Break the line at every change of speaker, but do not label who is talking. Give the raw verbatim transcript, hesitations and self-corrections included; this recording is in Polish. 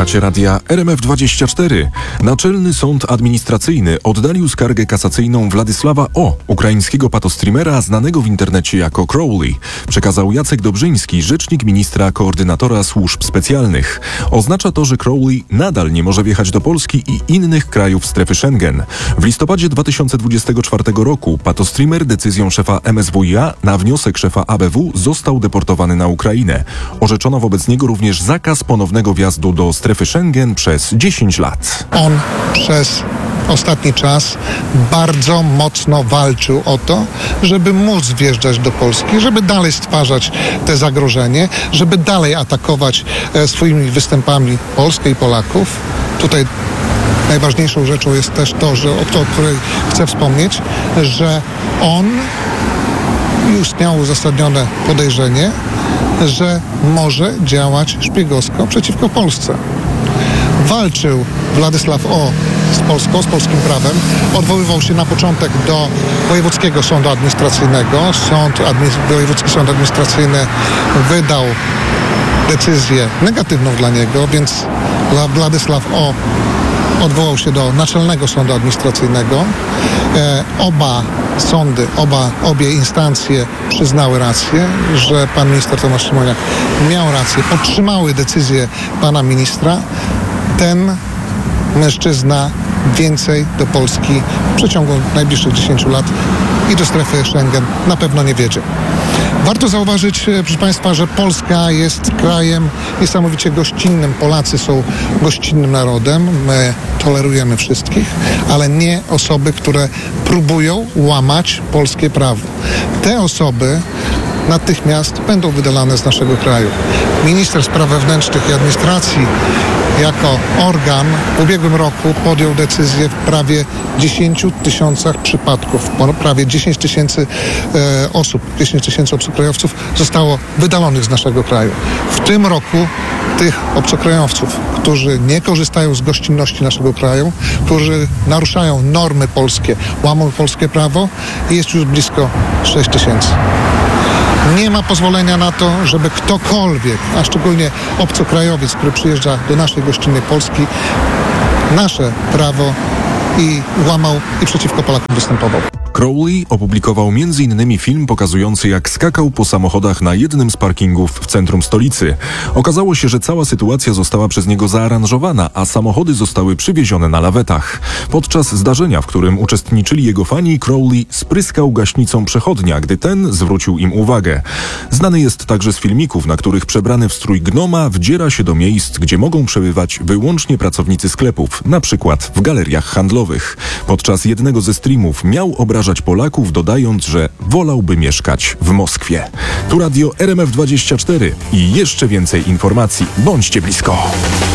Słuchacie radia R M F dwadzieścia cztery. Naczelny Sąd Administracyjny oddalił skargę kasacyjną Władysława O., ukraińskiego patostreamera znanego w internecie jako Crowley. Przekazał Jacek Dobrzyński, rzecznik ministra koordynatora służb specjalnych. Oznacza to, że Crowley nadal nie może wjechać do Polski i innych krajów strefy Schengen. W listopadzie dwa tysiące dwudziestego czwartego roku patostreamer decyzją szefa M S W iA na wniosek szefa A B W został deportowany na Ukrainę. Orzeczono wobec niego również zakaz ponownego wjazdu do strefy Schengen przez dziesięć lat.
On przez ostatni czas bardzo mocno walczył o to, żeby móc wjeżdżać do Polski, żeby dalej stwarzać te zagrożenie, żeby dalej atakować e, swoimi występami Polskę i Polaków. Tutaj najważniejszą rzeczą jest też to, że, o, to, o której chcę wspomnieć, że on już miał uzasadnione podejrzenie, że może działać szpiegowsko przeciwko Polsce. Walczył Władysław O. z Polską, z polskim prawem. Odwoływał się na początek do Wojewódzkiego Sądu Administracyjnego. Sąd administ- Wojewódzki Sąd Administracyjny wydał decyzję negatywną dla niego, więc Władysław O. odwołał się do Naczelnego Sądu Administracyjnego. E, oba sądy, oba, obie instancje przyznały rację, że pan minister Tomasz Siemoniak miał rację, podtrzymały decyzję pana ministra. Ten mężczyzna więcej do Polski w przeciągu najbliższych dziesięciu lat i do strefy Schengen na pewno nie wiedzie. Warto zauważyć, proszę Państwa, że Polska jest krajem niesamowicie gościnnym. Polacy są gościnnym narodem. My tolerujemy wszystkich, ale nie osoby, które próbują łamać polskie prawo. Te osoby natychmiast będą wydalane z naszego kraju. Minister Spraw Wewnętrznych i Administracji jako organ w ubiegłym roku podjął decyzję w prawie dziesięciu tysiącach przypadków. Prawie dziesięć tysięcy e, osób, dziesięć tysięcy obcokrajowców zostało wydalonych z naszego kraju. W tym roku tych obcokrajowców, którzy nie korzystają z gościnności naszego kraju, którzy naruszają normy polskie, łamią polskie prawo, jest już blisko sześć tysięcy. Nie ma pozwolenia na to, żeby ktokolwiek, a szczególnie obcokrajowiec, który przyjeżdża do naszej gościnnej Polski, nasze prawo i łamał i przeciwko Polakom występował.
Crowley opublikował między innymi film pokazujący, jak skakał po samochodach na jednym z parkingów w centrum stolicy. Okazało się, że cała sytuacja została przez niego zaaranżowana, a samochody zostały przywiezione na lawetach. Podczas zdarzenia, w którym uczestniczyli jego fani, Crowley spryskał gaśnicą przechodnia, gdy ten zwrócił im uwagę. Znany jest także z filmików, na których przebrany w strój gnoma wdziera się do miejsc, gdzie mogą przebywać wyłącznie pracownicy sklepów, na przykład w galeriach handlowych. Podczas jednego ze streamów miał obrażać Polaków, dodając, że wolałby mieszkać w Moskwie. Tu radio R M F dwadzieścia cztery i jeszcze więcej informacji. Bądźcie blisko.